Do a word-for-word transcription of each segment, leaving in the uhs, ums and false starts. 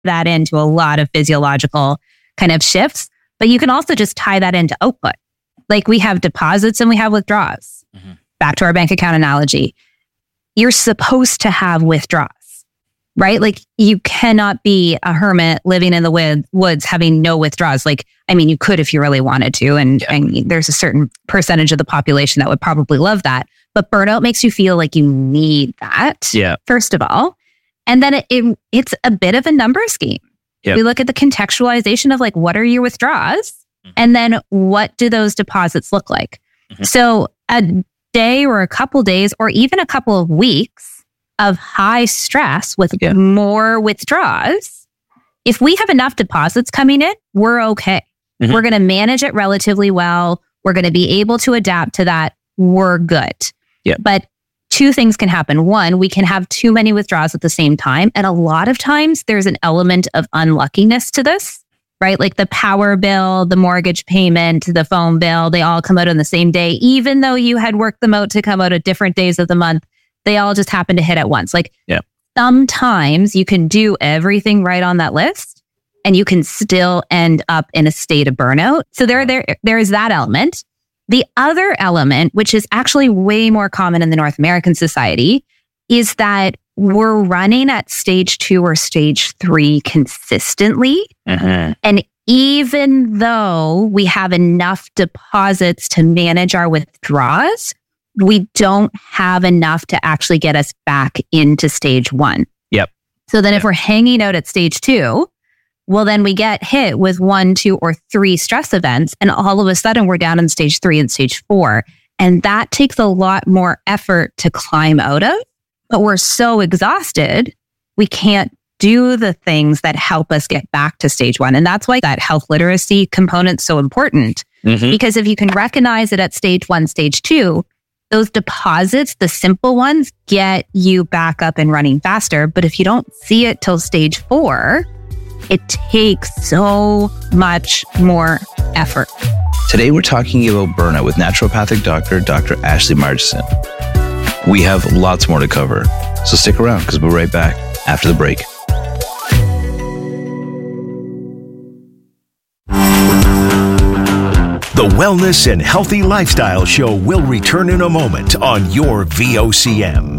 that into a lot of physiological kind of shifts, but you can also just tie that into output. Like we have deposits and we have withdrawals. Mm-hmm. Back to our bank account analogy. You're supposed to have withdrawals, right? Like you cannot be a hermit living in the woods, woods having no withdrawals. Like, I mean, you could if you really wanted to. And, yeah. and there's a certain percentage of the population that would probably love that. But burnout makes you feel like you need that, yeah. first of all. And then it, it it's a bit of a numbers game. Yep. We look at the contextualization of like, what are your withdrawals? Mm-hmm. And then what do those deposits look like? Mm-hmm. So a day or a couple days or even a couple of weeks of high stress with yeah. more withdrawals, if we have enough deposits coming in, we're okay. Mm-hmm. We're going to manage it relatively well. We're going to be able to adapt to that. We're good. Yeah. But two things can happen. One, we can have too many withdrawals at the same time. And a lot of times there's an element of unluckiness to this, right? Like the power bill, the mortgage payment, the phone bill, they all come out on the same day. Even though you had worked them out to come out at different days of the month, they all just happen to hit at once. Like yeah. sometimes you can do everything right on that list and you can still end up in a state of burnout. So there, there, there is that element. The other element, which is actually way more common in the North American society, is that we're running at stage two or stage three consistently. Mm-hmm. And even though we have enough deposits to manage our withdrawals, we don't have enough to actually get us back into stage one. Yep. So then yep. if we're hanging out at stage two, well, then we get hit with one, two, or three stress events. And all of a sudden we're down in stage three and stage four. And that takes a lot more effort to climb out of. But we're so exhausted, we can't do the things that help us get back to stage one. And that's why that health literacy component is so important. Mm-hmm. Because if you can recognize it at stage one, stage two, those deposits, the simple ones, get you back up and running faster. But if you don't see it till stage four, it takes so much more effort. Today, we're talking about burnout with naturopathic doctor, Doctor Ashley Marchison. We have lots more to cover, so stick around because we'll be right back after the break. The Wellness and Healthy Lifestyle Show will return in a moment on your V O C M.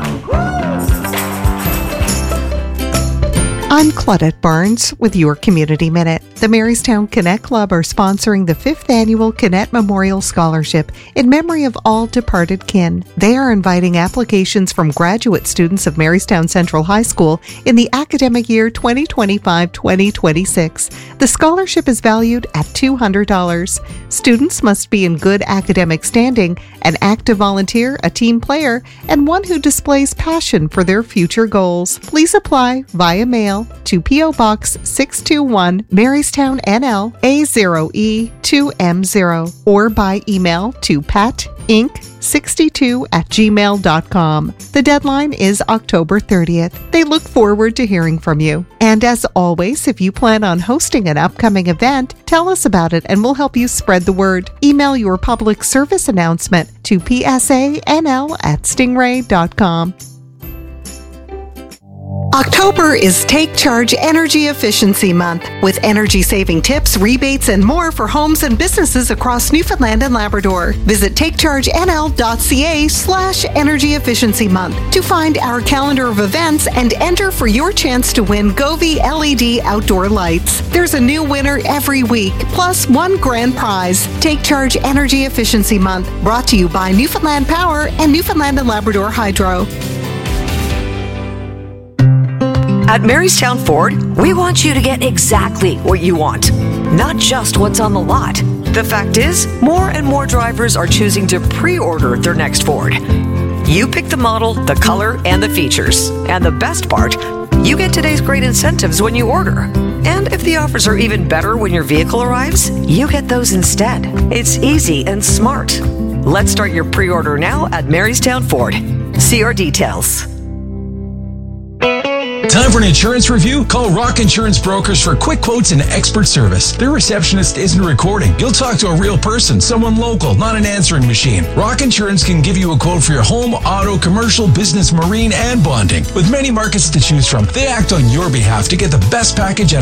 I'm Claudette Barnes with your Community Minute. The Marystown Connect Club are sponsoring the fifth annual Connect Memorial Scholarship in memory of all departed kin. They are inviting applications from graduate students of Marystown Central High School in the academic year twenty twenty-five twenty twenty-six. The scholarship is valued at two hundred dollars. Students must be in good academic standing, an active volunteer, a team player, and one who displays passion for their future goals. Please apply via mail to P O Box six two one, Marystown, N L, A zero E two M zero, or by email to pat inc sixty-two at gmail dot com. The deadline is October thirtieth. They look forward to hearing from you. And as always, if you plan on hosting an upcoming event, tell us about it and we'll help you spread the word. Email your public service announcement to p s a n l at stingray dot com. October is Take Charge Energy Efficiency Month, with energy-saving tips, rebates, and more for homes and businesses across Newfoundland and Labrador. Visit takechargenl.ca slash energy efficiency month to find our calendar of events and enter for your chance to win Govee L E D outdoor lights. There's a new winner every week, plus one grand prize. Take Charge Energy Efficiency Month, brought to you by Newfoundland Power and Newfoundland and Labrador Hydro. At Marystown Ford, we want you to get exactly what you want, not just what's on the lot. The fact is, more and more drivers are choosing to pre-order their next Ford. You pick the model, the color, and the features. And the best part, you get today's great incentives when you order. And if the offers are even better when your vehicle arrives, you get those instead. It's easy and smart. Let's start your pre-order now at Marystown Ford. See our details. Time for an insurance review? Call Rock Insurance Brokers for quick quotes and expert service. Their receptionist isn't recording. You'll talk to a real person, someone local, not an answering machine. Rock Insurance can give you a quote for your home, auto, commercial, business, marine, and bonding. With many markets to choose from, they act on your behalf to get the best package out